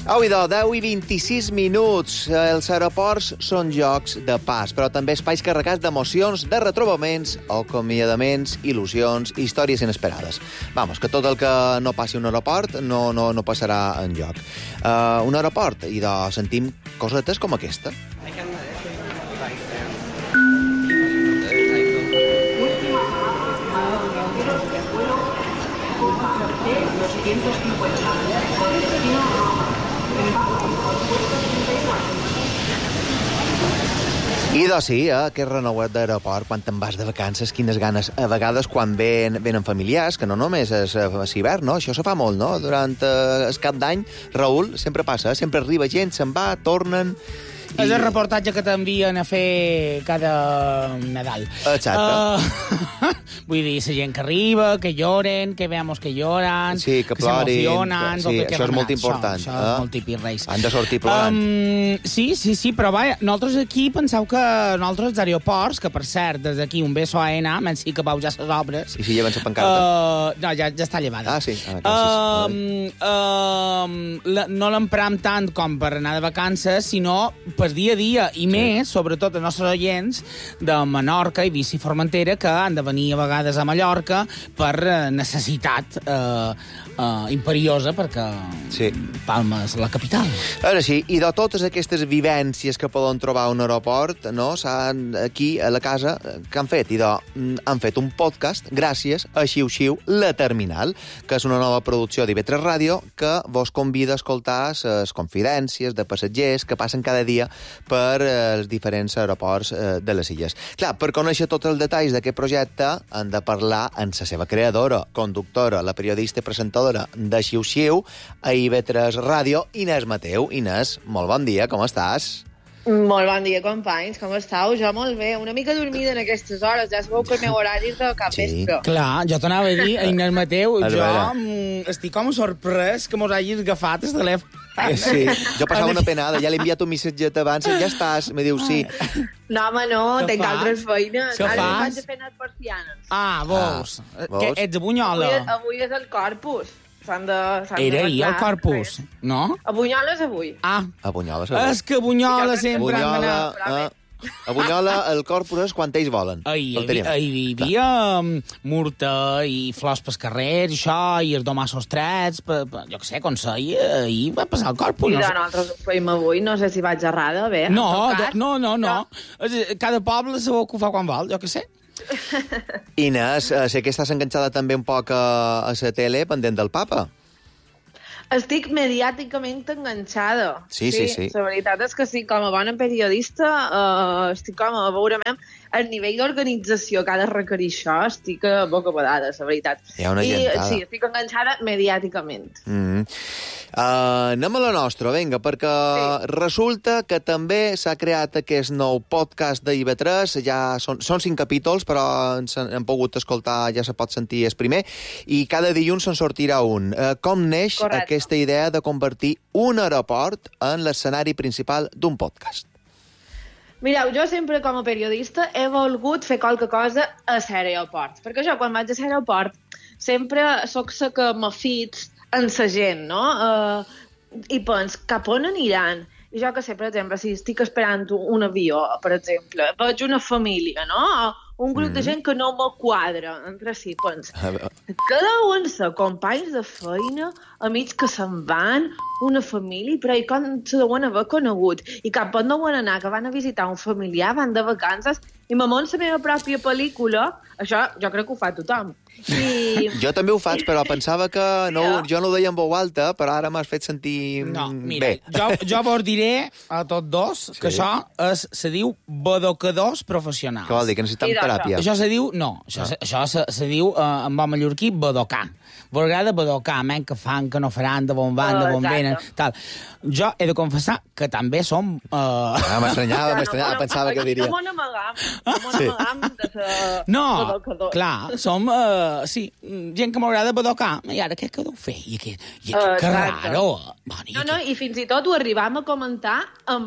Au, idò, 10 i 26 minuts. Els aeroports són llocs de pas, però també espais carregats d'emocions, de retrobaments, acomiadaments, il·lusions, històries inesperades. Vamos, que tot el que no passi a un aeroport no passarà enlloc. Un aeroport, idò, sentim cosetes com aquesta. I doncs sí, aquest renouet d'aeroport, quan te'n vas de vacances, quines ganes. A vegades quan venen familiars, que no només és hivern, no? Això se fa molt, no? Durant el cap d'any, Raül, sempre passa, sempre arriba gent, se'n va, tornen... És el reportatge que t'envien a fer cada Nadal. Exacte. Vull dir, la gent que arriba, que lloren, que veamos que lloran, sí, que plorin, s'emocionen... Sí, això és molt important. Això és molt típic, Reis. Han de sortir plorant. Sí, però vaja, nosaltres aquí penseu que nosaltres als aeroports, que per cert, des d'aquí un beso a ENA, menys sí que vau ja les obres... I si lleven la pancarta? No, ja està llevada. Ah, sí. No l'empram tant com per anar de vacances, sinó per dia a dia, i més, sobretot els nostres oients de Menorca, Eivissa i Formentera, que han de venir a vegades a Mallorca per necessitat imperiosa, perquè Palma és la capital. Ara sí, i de totes aquestes vivències que poden trobar a un aeroport, no, aquí, a la casa, què han fet? Han fet un podcast gràcies a Xiu-Xiu, La Terminal, que és una nova producció d'IV3 Ràdio que vos convida a escoltar les confidències de passatgers que passen cada dia per els diferents aeroports de les illes. Clar, per conèixer tots els detalls d'aquest projecte han de parlar amb la seva creadora, conductora, la periodista i presentadora de Xiu-Xiu a IV3 Ràdio, Inés Mateu. Inés, molt bon dia, com estàs? Molt bon dia, companys, com estàu? Jo molt bé, una mica dormida en aquestes hores, ja sabeu que el meu horari és de capvespre. Clar, jo t'anava a dir, Inés Mateu, estic com sorprès que mos hagis agafat el telèfon. Sí, jo passava una penada, ja l'he enviat un missatget abans, ja estàs, me diu sí. No, home, no, tenc altres feines. Què Ara fas? vaig a fer les persianes. Vols? Que ets a Bunyola? Avui és el Corpus. Era ahir el Corpus, no? A Bunyola és avui. A Bunyola és avui. És que a Bunyola sempre han d'anar... A Bunyola el Corpus és quan ells volen. Hi havia murta i flors pel carrer, això, i els domassos trets, jo què sé, com ahir va passar el Corpus. I nosaltres ho feim avui, no sé si vaig errada, bé. No. Cada poble sabeu que ho fa quan vol, jo què sé. Inés, sé que estàs enganxada també un poc a la tele pendent del papa. Estic mediàticament enganxada. Sí. La veritat és que sí, com a bona periodista, estic com a veure el nivell d'organització que ha de requerir això, estic a boca badada, la veritat. Hi ha una gentada. Sí, estic enganxada mediàticament. Anem a la nostra, vinga, perquè resulta que també s'ha creat aquest nou podcast de IV3, ja són 5 capítols, però hem pogut escoltar, ja se pot sentir el primer, i cada dilluns se'n sortirà un. Com neix aquesta idea de convertir un aeroport en l'escenari principal d'un podcast? Mireu, jo sempre, com a periodista, he volgut fer qualque cosa a l'aeroport. Perquè jo, quan vaig a l'aeroport, sempre soc la que m'afits en la gent, no? I pens, cap on aniran? I jo que sé, per exemple, si estic esperant un avió, per exemple, veig una família, no? Un grup de gent que no me quadra entre si, pens. Cada un ser companys de feina, amics que se'n van, una família, però i com se deuen haver conegut. I cap on no van anar, que van a visitar un familiar, van de vacances, i me mont la meva pròpia pel·lícula, això jo crec que ho fa tothom. Jo també ho faig, però pensava que jo no ho deia en veu alta, però ara m'has fet sentir mira, bé. Jo vos diré a tots dos que això se diu badocadors professionals. Què vol dir, que necessitem teràpia? Això se diu, això se diu en bon mallorquí badocar. Vos agrada badocar, que fan, que no faran, de on van, de on venen, tal. Jo he de confessar que també som... M'estranyava, pensava que diria... No m'amagam de ser badocador. Clar, som, gent que m'agrada badocar. I ara què deu fer? Que raro. No, i fins i tot ho arribam a comentar amb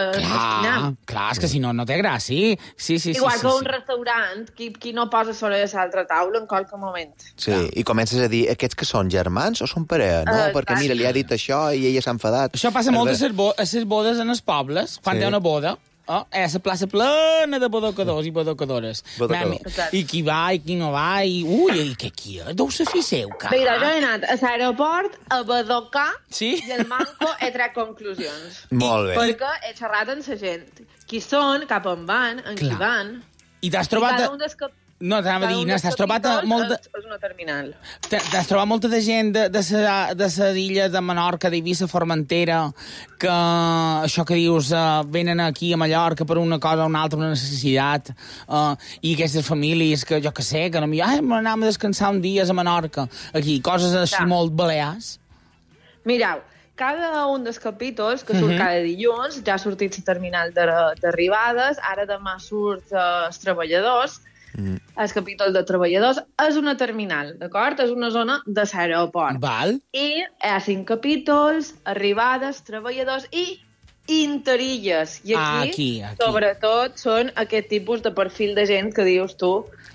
Clar, és que si no té gràcia. Igual que un restaurant, qui no posa sobre l'altra taula en qualque moment. Sí, i comences a dir, aquests que són germans o són parella? No, perquè mira, li ha dit això i ella s'ha enfadat. Això passa molt a les bodes en els pobles, quan hi ha una boda. La plaça plena de bodocadors i bodocadores. I qui va i qui no va, i que aquí deu ser fi seu, cara. Mira, jo he anat a l'aeroport a badocar sí? I el manco he tret conclusions. Molt bé. Perquè he xerrat amb la gent. Qui són, cap on van, en qui van. I t'has trobat... No, t'anava a dir, t'has trobat molta... És una terminal. T'has trobat molta de gent de les illes de Menorca, d'Eivissa, Formentera, que això que dius, venen aquí a Mallorca per una cosa o una altra, una necessitat, i aquestes famílies que, jo que sé, que no m'anàvem a descansar un dia a Menorca, aquí, coses així molt balears. Mireu, cada un dels capítols, que surt cada dilluns, ja ha sortit la terminal d'arribades, ara demà surt els treballadors, el capítol de treballadors és una terminal, d'acord? És una zona de l'aeroport. Val. I hi ha 5 capítols, arribades, treballadors i interilles. I aquí, sobretot, són aquest tipus de perfil de gent que dius tu,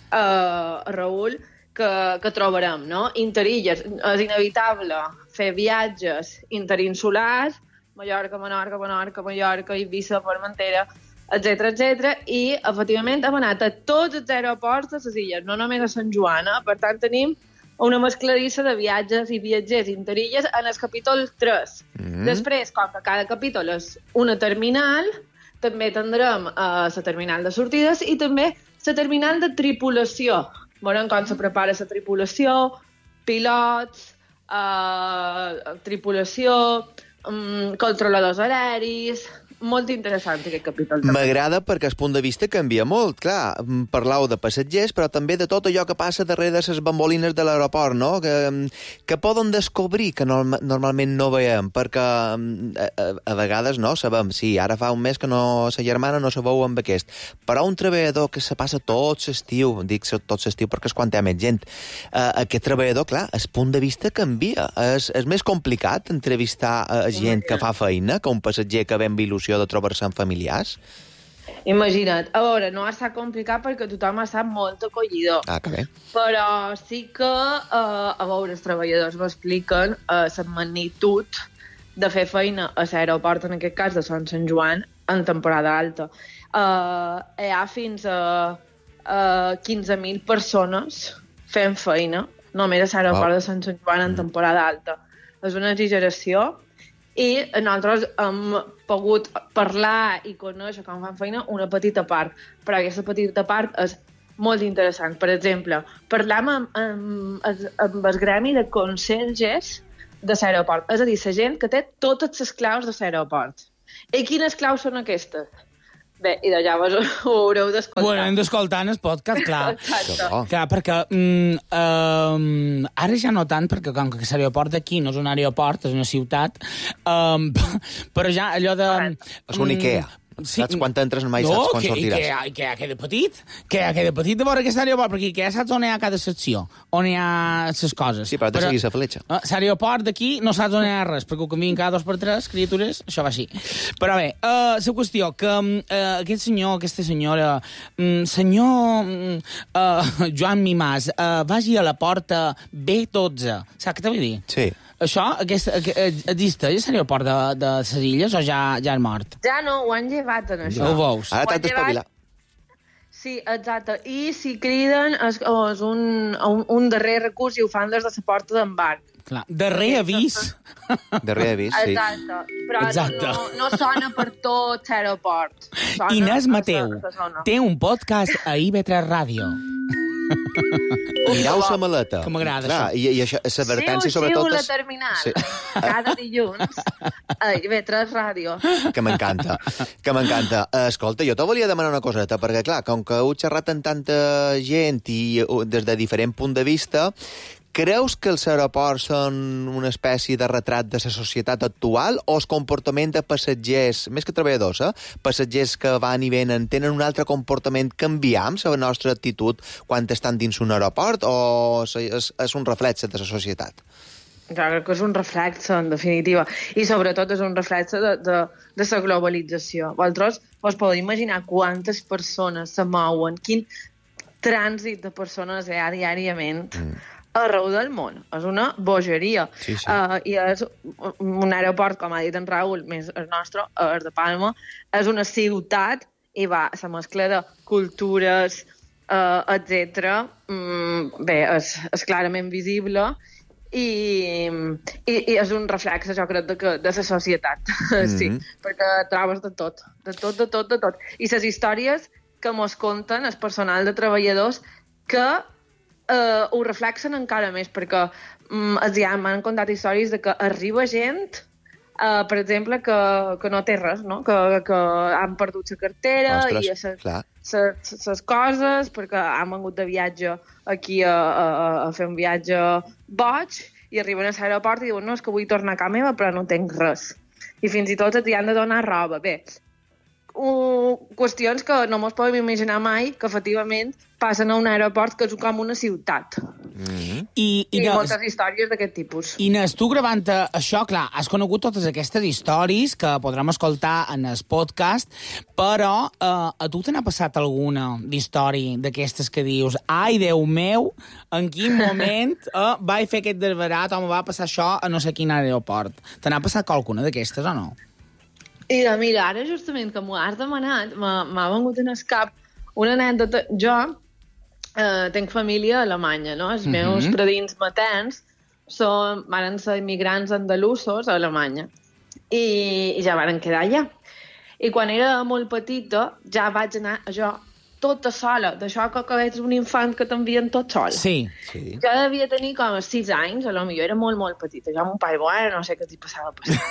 Raül, que trobarem, no? Interilles. És inevitable fer viatges interinsulars, Mallorca, Menorca, Mallorca, Eivissa, Formentera, etc. I, efectivament, hem anat a tots els aeroports de les illes, no només a Sant Joan. Per tant, tenim una mescladissa de viatges i viatgers interilles en el capítol 3. Després, com que cada capítol és una terminal, també tindrem la terminal de sortides i també la terminal de tripulació. Veurem com se prepara la tripulació, pilots, tripulació, controladors aeris... Molt interessant aquest capítol. M'agrada perquè el punt de vista canvia molt. Clar, parlau de passatgers, però també de tot allò que passa darrere de les bambolines de l'aeroport, no? Que poden descobrir que normalment no veiem, perquè a vegades no sabem. Sí, ara fa un mes que no sa germana no se veu amb aquest. Però un treballador que se passa tot l'estiu, dic tot l'estiu perquè és quan hi ha més gent, aquest treballador, clar, el punt de vista canvia. És més complicat entrevistar a gent que fa feina que un passatger que ve amb il·lusió de trobar-se amb familiars? Imagina't. A veure, no ha estat complicat perquè tothom ha estat molt acollidor. Que bé. Però sí que, a veure, els treballadors m'expliquen la magnitud de fer feina a l'aeroport, en aquest cas de Sant Joan, en temporada alta. Hi ha fins a 15.000 persones fent feina només a l'aeroport de Sant Joan en temporada alta. És una exageració. I nosaltres hem pogut parlar i conèixer com fan feina una petita part, però aquesta petita part és molt interessant. Per exemple, parlam amb el gremi de conserges de l'aeroport, és a dir, la gent que té totes les claus de l'aeroport. I quines claus són aquestes? Bé, i de llavors ho haureu d'escoltar. Bueno, hem d'escoltar en el podcast, clar. Clar, perquè ara ja no tant, perquè com que l'aeroport d'aquí no és un aeroport, és una ciutat, però ja allò de... És un Ikea. Sí. Saps quan entres mai saps quan sortiràs. I que queda petit. Que queda petit de veure aquest aeroport, perquè ja saps on hi ha cada secció, on hi ha les coses. Sí, però has de seguir la fletxa. L'aeroport d'aquí no saps on hi ha res, perquè ho canvien cada 2x3, criatures, això va així. Però bé, la qüestió, que aquest senyor, aquesta senyora, senyor Joan Mimàs, vagi a la porta B12. Saps què t'ho vull dir? Sí. Això, existeix l'aeroport de les illes o ja és mort? Ja no, ho han llevat en això. Ho veus? Ara t'has d'espavilar. Sí, exacte. I si criden és un darrer recurs i ho fan des de la porta d'embarc. Clar, darrer avís. Darrer avís, sí. Exacte. Però no sona per tot l'aeroport. Inés Mateu té un podcast a IB3 Ràdio. Mirau la maleta. Que m'agrada, això. I això, l'advertència sobretot... la terminal. Sí. Cada dilluns a IB3 Ràdio. Que m'encanta. Escolta, jo te volia demanar una coseta, perquè, clar, com que heu xerrat amb tanta gent i des de diferent punt de vista, creus que els aeroports són una espècie de retrat de la societat actual o el comportament de passatgers, més que treballadors, passatgers que van i venen, tenen un altre comportament canviant la nostra actitud quan estan dins un aeroport o és un reflex de la societat? Jo crec que és un reflex, en definitiva. I sobretot és un reflex de la globalització. Vosaltres us podeu imaginar quantes persones se mouen, quin trànsit de persones hi ha diàriament arreu del món. És una bogeria. Sí. I és un aeroport, com ha dit en Raül, més el nostre, el de Palma, és una ciutat i va la mescla de cultures, etc. Bé, és clarament visible i és un reflex, jo crec, de la societat. Sí, perquè trobes de tot. I les històries que mos conten el personal de treballadors que ho reflexen encara més, perquè m'han contat històries de que arriba gent, per exemple, que no té res, no? Que han perdut la cartera. Ostres, i les coses, perquè han vengut de viatge aquí a fer un viatge boig, i arriben a l'aeroport i diuen, no, és que vull tornar a casa meva, però no tinc res. I fins i tot et han de donar roba. Bé, qüestions que no mos podem imaginar mai, que efectivament passen a un aeroport que és com una ciutat. I moltes històries d'aquest tipus. Inés, tu gravant això, clar, has conegut totes aquestes històries que podrem escoltar en el podcast, però a tu te n'ha passat alguna d'història d'aquestes que dius, ai, Déu meu, en quin moment vaig fer aquest desbarat o me va passar això a no sé quin aeroport? Te n'ha passat qualcuna d'aquestes o no? Mira, ara justament que m'ho has demanat, m'ha vengut en el cap una anècdota. Jo tinc família alemanya, no? Els meus predins materns varen ser immigrants andalusos a Alemanya i ja varen quedar allà. I quan era molt petita ja vaig anar jo tota sola, d'això que ets un infant que t'envien tot sol. Sí. Jo devia tenir com 6 anys, a lo millor era molt, molt petita. Jo amb un pare, bueno, no sé què t'hi passava a passar.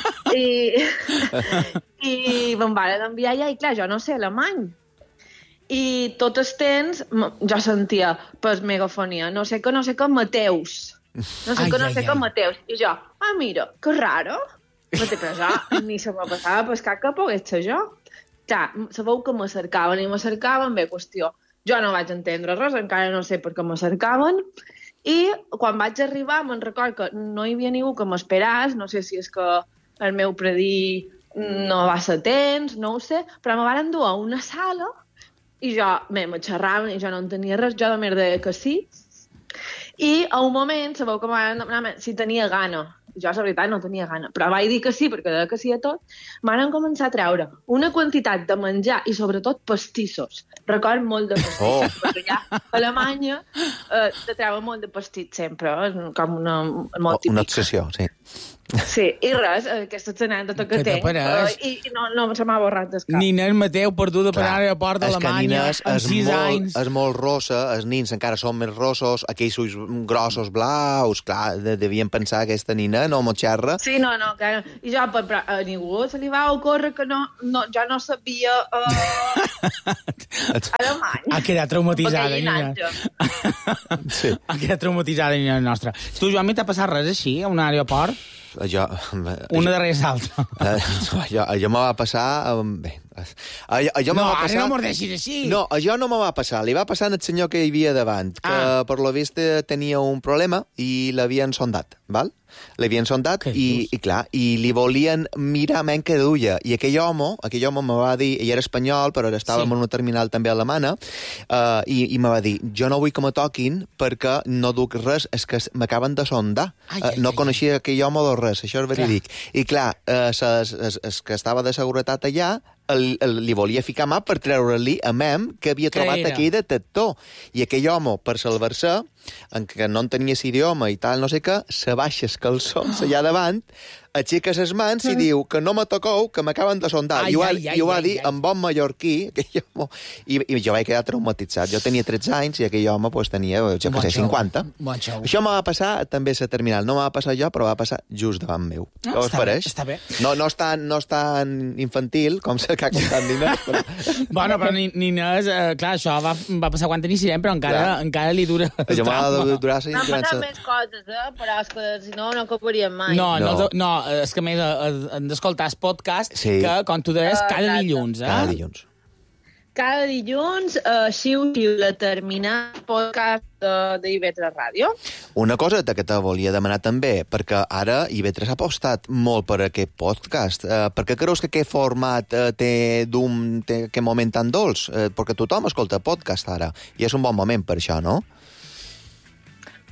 I me'n van enviar allà, i clar, jo no sé alemany. I tot el temps jo sentia per megafonia, no sé què, Mateus. No sé què, Mateus. I jo, mira, que raro. Però jo ni se me passava per cap que pogués ser jo. Clar, sabeu que me cercaven, bé, qüestió. Jo no vaig entendre res, encara no sé per què me cercaven. I quan vaig arribar, me'n record que no hi havia ningú que m'esperàs, no sé si és que el meu predí no va ser temps, no ho sé, però me van dur a una sala i jo, me xerraven i jo no entenia res, jo de merda que sí. I a un moment, sabeu que me van demanar si tenia gana. Jo, la veritat, no tenia gana, però vaig dir que sí, perquè deia que sí a tot. Van començar a treure una quantitat de menjar i, sobretot, pastissos. Record molt de pastissos, perquè ja a Alemanya te treuen molt de pastits sempre, com molt típic. Una obsessió, sí. Sí, i res, aquesta és l'anècdota que té. I no se m'ha borrat del cap. Nina Mateu, perduda per l'aeroport d'Alemanya, amb 6 anys. És molt rossa, els nins encara són més rossos, aquells ulls grossos blaus, clar, devien pensar que aquesta nina no m'ho xerra. Sí, no, clar. I jo, però a ningú se li va ocórrer que jo no sabia alemany. Ha quedat traumatitzada, nina. Sí. Ha quedat traumatitzada, nina nostra. Tu, Joan, t'ha passat res així, a un aeroport? Una darrere l'altra. Allò me va passar... Bé, ara no m'ho deixis així. No, allò no me va passar. Li va passar al senyor que hi havia davant, que per lo vist tenia un problema i l'havien sondat, val? L'havien sondat i clar, i li volien mirar menys que duia. I aquell home me va dir, ell era espanyol, però estava en una terminal també alemana, i me va dir, jo no vull que me toquin perquè no duc res, és que m'acaben de sondar. No coneixia aquell home de res, això és verídic. I clar, el que estava de seguretat allà li volia ficar mà per treure-li a mem que havia trobat aquell detector. I aquell home, per salvar-se, en què no entenia l'idioma i tal, no sé què, se baixa els calçons allà davant, aixeca les mans i diu que no me toqueu, que m'acaben de sondar. I ho va dir en bon mallorquí, aquell home, i jo vaig quedar traumatitzat. Jo tenia 13 anys i aquell home tenia, jo què sé, 50. Això me va passar també a la terminal. No me va passar jo, però va passar just davant meu. Què us pareix? Està bé. No és tan infantil com que ha contat Nina. Bueno, però Nina, clar, això va passar quan tenia 6 anys, però encara li dura el trauma. N'han passat més coses, però és que si no acabaríem mai. No, és que a més hem d'escoltar el podcast que, com tu deies, cada dilluns. Cada dilluns. Cada dilluns, xiu, la terminal podcast d'IV3 Ràdio. Una cosa que te volia demanar també, perquè ara IV3 ha apostat molt per aquest podcast. Per què creus que aquest format té aquest moment tan dolç? Perquè tothom escolta podcast ara, i és un bon moment per això, no?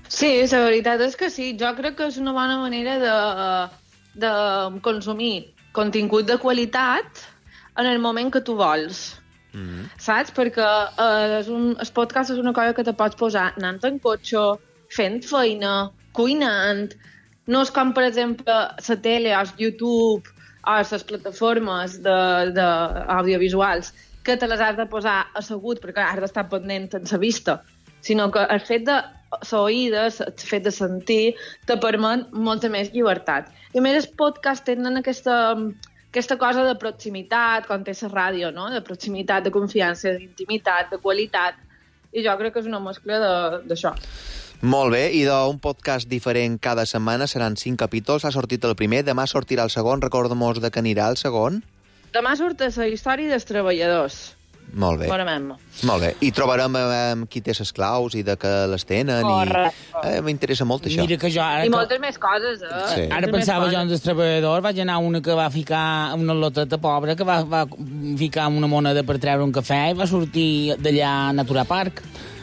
Sí, la veritat és que sí. Jo crec que és una bona manera de consumir contingut de qualitat en el moment que tu vols. Saps? Perquè el podcast és una cosa que te pots posar anant en cotxe, fent feina, cuinant. No és com, per exemple, la tele o el YouTube o les plataformes d'audiovisuals que te les has de posar assegut perquè has d'estar pendent en la vista, sinó que el fet de l'oïda, el fet de sentir, te permet molta més llibertat. I a més, els podcasts tenen aquesta cosa de proximitat, com té la ràdio, no? De proximitat, de confiança, d'intimitat, de qualitat. I jo crec que és una mescla d'això. Molt bé, i d'un podcast diferent cada setmana, seran 5 capítols, ha sortit el primer, demà sortirà el segon, recorda-mos de què anirà el segon? Demà surt la història dels treballadors. Molt bé. Bona memma. Molt bé. I trobarem qui té les claus i de què les tenen. M'interessa molt això. Mira que jo ara... I moltes més coses, Sí. Ara pensava jo en els treballadors, vaig anar una que va ficar una loteta pobra, que va ficar una moneda per treure un cafè i va sortir d'allà a Natura Park.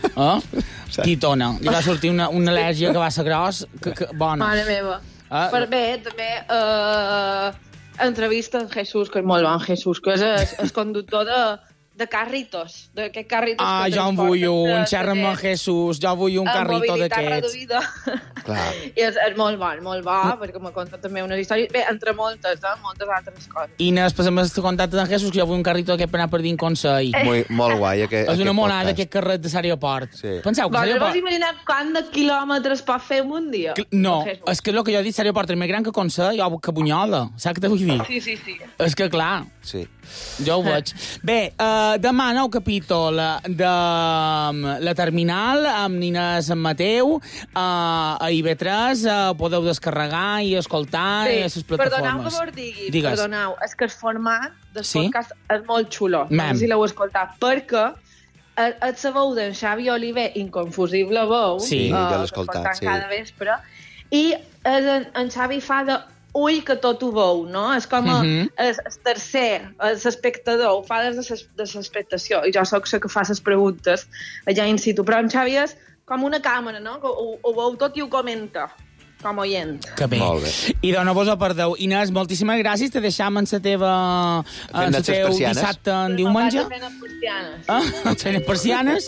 Titona. Li va sortir una al·lèrgia que va ser gros, que bona. Mare meva. Per bé, també entrevista en Jesús, que és molt bon, Jesús, que és el conductor de carritos, d'aquest carritos... Jo en vull un, xerra'm amb Jesús, jo vull un carrito d'aquests. Clar. I és molt bo, perquè m'ha contat també unes històries, bé, entre moltes altres coses. I després amb el contacte d'en Jesús, que jo vull un carrito d'aquest per anar per dins Consell. Molt guai, és una monada d'aquest carret de l'aeroport. Sí. Penseu que l'aeroport... Vols imaginar quant de quilòmetres pot fer un dia? No, és que el que jo he dit, l'aeroport és més gran que Consell, o que Bunyola, saps què te vull dir? Sí. És que clar... Sí. Jo ho veig. Bé, demà nou capítol de La Terminal amb Nina Sant Mateu a IB3, podeu descarregar i escoltar a les plataformes. Perdoneu que vos digui, perdoneu, és que el format del podcast és molt xulo, no sé si l'heu escoltat, perquè et la veu d'en Xavi Oliver, inconfusible veu, sí, ja l'he escoltat, sí. Cada vespre, i en Xavi fa de ull que tot ho veu, no? És com el tercer, l'espectador, ho fa des de l'expectació, i jo soc la que fa les preguntes allà in situ, però en Xavi és com una càmera, no? Que ho veu tot i ho comenta, com oient. Que bé. Molt bé. I doncs no vos ho perdeu. Inés, moltíssimes gràcies, te deixam en la teva... en el teu dissabte en diumenge. Fent les persianes. Fent les persianes.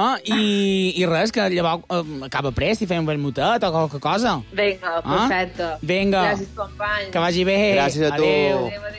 I res, que llavors acaba prest i fem un vermutet o qualque cosa. Vinga, perfecte. Vinga. Gràcies, company. Que vagi bé. Gràcies a tu. Adéu.